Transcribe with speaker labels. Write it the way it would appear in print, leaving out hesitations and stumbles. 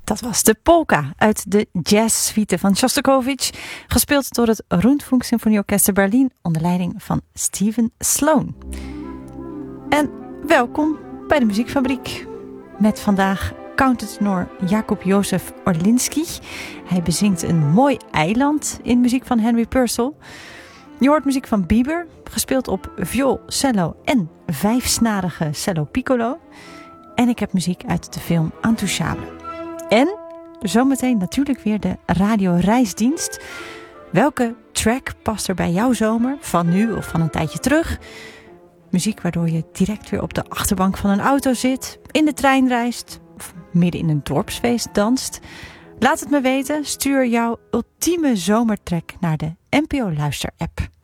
Speaker 1: Dat was de polka uit de jazzsuite van Shostakovich, gespeeld door het Rundfunk Symfonieorkester Berlin onder leiding van Steven Sloan. En welkom bij de Muziekfabriek met vandaag countertenor Jakub Jozef Orlinski. Hij bezingt een mooi eiland in muziek van Henry Purcell. Je hoort muziek van Bieber, gespeeld op viool, cello en 5-snarige cello piccolo. En ik heb muziek uit de film Intouchable. En zometeen natuurlijk weer de radioreisdienst. Welke track past er bij jouw zomer, van nu of van een tijdje terug? Muziek waardoor je direct weer op de achterbank van een auto zit, in de trein reist of midden in een dorpsfeest danst. Laat het me weten, stuur jouw ultieme zomertrack naar de NPO Luister-app.